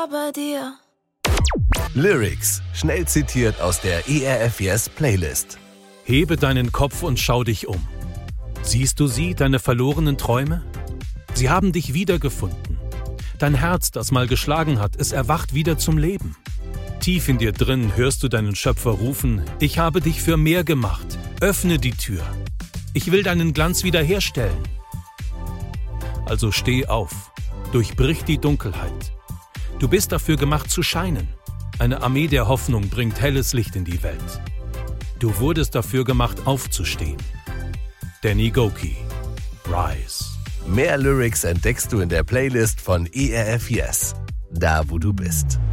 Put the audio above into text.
bei dir. Lyrics, schnell zitiert aus der ERF Yes Playlist. Hebe deinen Kopf und schau dich um. Siehst du sie, deine verlorenen Träume? Sie haben dich wiedergefunden. Dein Herz, das mal geschlagen hat, es erwacht wieder zum Leben. Tief in dir drin hörst du deinen Schöpfer rufen: Ich habe dich für mehr gemacht. Öffne die Tür. Ich will deinen Glanz wiederherstellen. Also steh auf. Durchbrich die Dunkelheit. Du bist dafür gemacht zu scheinen. Eine Armee der Hoffnung bringt helles Licht in die Welt. Du wurdest dafür gemacht, aufzustehen. Danny Gokey, Rise. Mehr Lyrics entdeckst du in der Playlist von ERF Yes, da wo du bist.